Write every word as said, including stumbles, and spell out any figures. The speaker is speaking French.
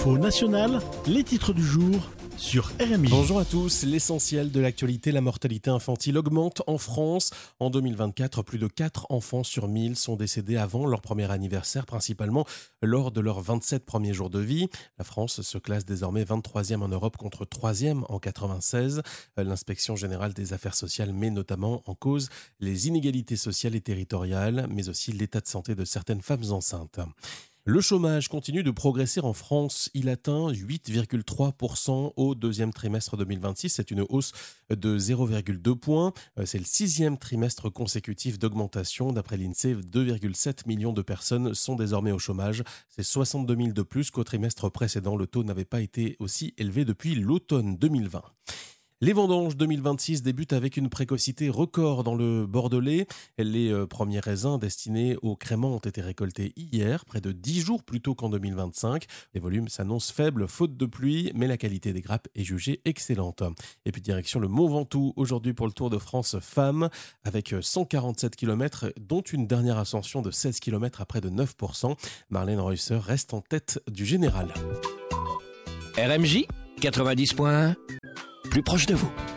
L'info nationale, les titres du jour sur R M I. Bonjour à tous, l'essentiel de l'actualité, la mortalité infantile augmente en France. En deux mille vingt-quatre, plus de quatre enfants sur mille sont décédés avant leur premier anniversaire, principalement lors de leurs vingt-sept premiers jours de vie. La France se classe désormais vingt-troisième en Europe contre troisième en quatre-vingt-seize. L'inspection générale des affaires sociales met notamment en cause les inégalités sociales et territoriales, mais aussi l'état de santé de certaines femmes enceintes. Le chômage continue de progresser en France. Il atteint huit virgule trois pour cent au deuxième trimestre deux mille vingt-six. C'est une hausse de zéro virgule deux points. C'est le sixième trimestre consécutif d'augmentation. D'après l'INSEE, deux virgule sept millions de personnes sont désormais au chômage. C'est soixante-deux mille de plus qu'au trimestre précédent. Le taux n'avait pas été aussi élevé depuis l'automne deux mille vingt. Les vendanges deux mille vingt-six débutent avec une précocité record dans le Bordelais. Les premiers raisins destinés au crément ont été récoltés hier, près de dix jours plus tôt qu'en deux mille vingt-cinq. Les volumes s'annoncent faibles faute de pluie, mais la qualité des grappes est jugée excellente. Et puis direction le Mont Ventoux aujourd'hui pour le Tour de France Femmes, avec cent quarante-sept kilomètres, dont une dernière ascension de seize kilomètres à près de neuf pour cent. Marlène Reusser reste en tête du général. R M J quatre-vingt-dix point un, plus proche de vous.